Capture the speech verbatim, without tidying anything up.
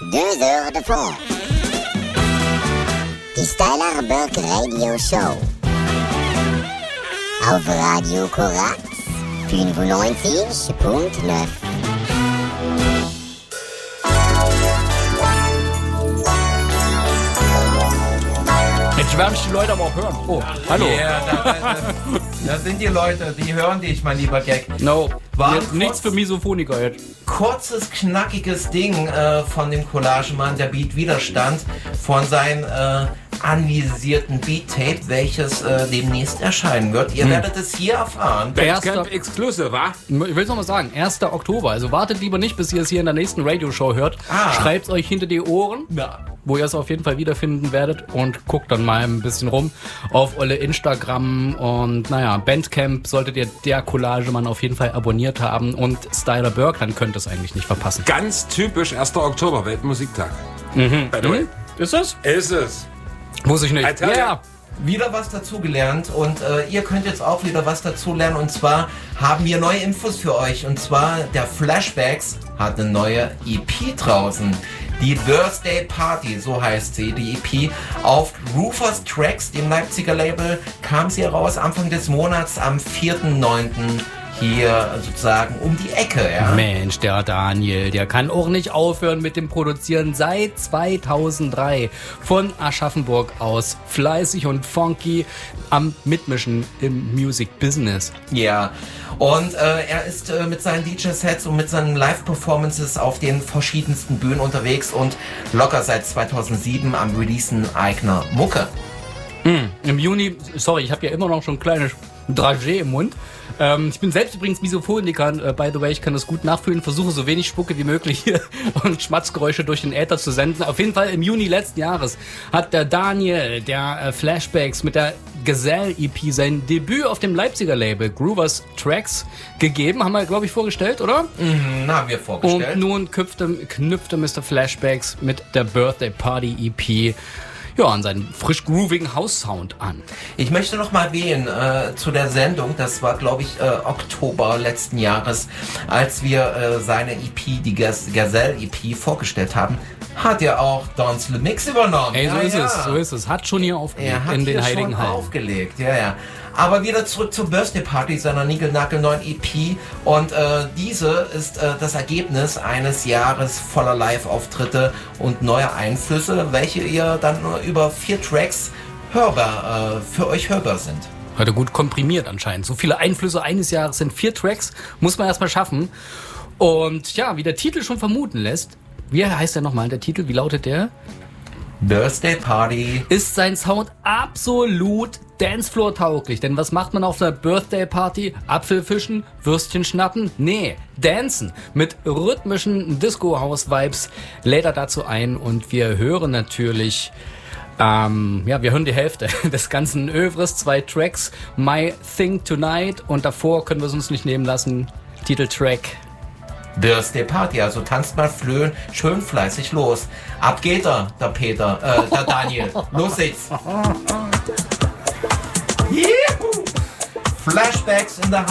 Deux heures de fond. Die Styler Burke Radio Show. Auf Radio Korax fünfundneunzig Punkt neun. Jetzt werden die Leute aber auch hören. Oh, hallo. Yeah, da, da, da sind die Leute, die hören dich, mein lieber Gag. No, War jetzt nichts für Misophoniker jetzt. Kurzes, knackiges Ding äh, von dem Collagemann, der Beat Widerstand, von seinem äh, anvisierten Beat-Tape, welches äh, demnächst erscheinen wird. Ihr hm. werdet es hier erfahren. Erster Exclusive, wa? Ich will es nochmal sagen, erster Oktober. Also wartet lieber nicht, bis ihr es hier in der nächsten Radioshow hört. Ah. Schreibt es euch hinter die Ohren, Ja. wo ihr es auf jeden Fall wiederfinden werdet, und guckt dann mal ein bisschen rum auf eure Instagram und naja, Bandcamp solltet ihr der Collagemann auf jeden Fall abonniert haben, und Styler Burke, dann könnt ihr es eigentlich nicht verpassen. Ganz typisch erster Oktober, Weltmusiktag. Mhm. By the way. Ist es? Ist es. Muss ich nicht. I tell Ja. ya. Wieder was dazugelernt, und äh, ihr könnt jetzt auch wieder was dazulernen, und zwar haben wir neue Infos für euch, und zwar der Flashbacks hat eine neue E P draußen. Die Birthday Party, so heißt sie, die E P. Auf Rufus Tracks, dem Leipziger Label, kam sie raus Anfang des Monats am vierten neunten hier sozusagen um die Ecke. Ja? Mensch, der Daniel, der kann auch nicht aufhören mit dem Produzieren seit zweitausenddrei. Von Aschaffenburg aus, fleißig und funky am Mitmischen im Music Business. Ja, und äh, er ist äh, mit seinen D J-Sets und mit seinen Live-Performances auf den verschiedensten Bühnen unterwegs und locker seit zweitausendsieben am Releasen eigener Mucke. Mm, Im Juni, sorry, ich habe ja immer noch schon ein kleines Dragé im Mund. Ähm, ich bin selbst übrigens Misophoniker, äh, by the way, ich kann das gut nachfühlen, versuche so wenig Spucke wie möglich hier und Schmatzgeräusche durch den Äther zu senden. Auf jeden Fall im Juni letzten Jahres hat der Daniel, der äh, Flashbacks mit der Gazelle-E P sein Debüt auf dem Leipziger Label Groovers Tracks gegeben. Haben wir, glaube ich, vorgestellt, oder? Mhm, na, haben wir vorgestellt. Und nun knüpfte, knüpfte Mister Flashbacks mit der Birthday Party E P ja, an seinen frisch groovigen House-Sound an. Ich möchte noch mal erwähnen äh, zu der Sendung, das war glaube ich äh, Oktober letzten Jahres, als wir äh, seine E P, die Gaz- Gazelle-E P vorgestellt haben, hat er auch Don's Le Mix übernommen. Ey, so ja, ist ja. es, so ist es. Hat schon hier aufgelegt Er hat in hier den Heiligen schon Hallen. aufgelegt, ja, ja. Aber wieder zurück zur Birthday Party seiner niegelnagelneuen E P, und äh, diese ist äh, das Ergebnis eines Jahres voller Live-Auftritte und neuer Einflüsse, welche ihr dann nur über vier Tracks hörbar, äh, für euch hörbar sind. Hat er gut komprimiert anscheinend. So viele Einflüsse eines Jahres sind vier Tracks, muss man erstmal schaffen. Und ja, wie der Titel schon vermuten lässt, wie heißt der nochmal, der Titel, wie lautet der? Birthday Party. Ist sein Sound absolut Dancefloor-tauglich. Denn was macht man auf einer Birthday-Party? Apfelfischen? Würstchen schnappen? Nee, dancen. Mit rhythmischen Disco-House-Vibes lädt er dazu ein, und wir hören natürlich, ähm, ja, wir hören die Hälfte des ganzen Övres, zwei Tracks, My Thing Tonight, und davor können wir es uns nicht nehmen lassen, Titeltrack Birthday Party, also tanzt mal flöhen, schön fleißig los. Ab geht er, der Peter, äh, der Daniel. Los geht's. Juhu. Flashbacks in der